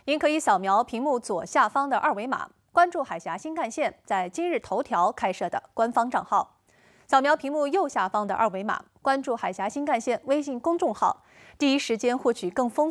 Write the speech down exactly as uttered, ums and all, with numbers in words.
您可以扫描屏幕左下方的二维码，关注海峡新干线在今日头条开设的官方账号。扫描屏幕右下方的二维码，关注海峡新干线微信公众号，第一时间获取更丰